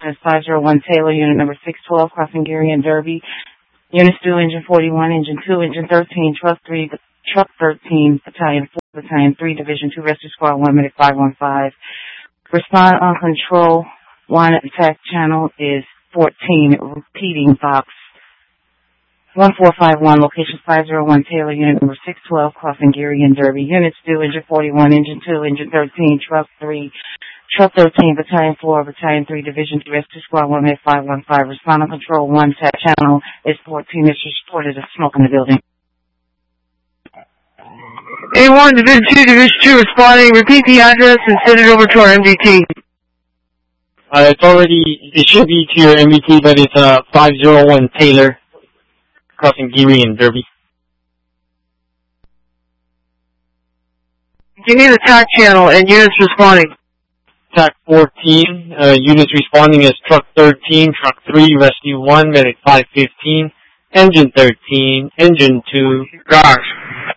is 501 Taylor, unit number 612, crossing Geary and Derby. Units 2, engine 41, engine 2, engine 13, truck 13, battalion 4, battalion 3, division 2, rescue squad 1, minute 515. Respond on control 1, attack channel is 14, repeating box 1451, location 501 Taylor, unit number 612, crossing Geary and Derby. Units 2, engine 41, engine 2, engine 13, truck 13, battalion 4, battalion 3, division 2, rescue squad 1, minute 515. Respond on control 1, attack channel is 14, it's reported as smoke in the building. A1, Division 2, Division 2 responding. Repeat the address and send it over to our MDT. It should be to your MDT, but it's 501 Taylor, crossing Geary and Derby. Give me the TAC channel and units responding. TAC 14, units responding as truck 13, truck 3, rescue 1, medic 515, engine 13, engine 2. Gosh.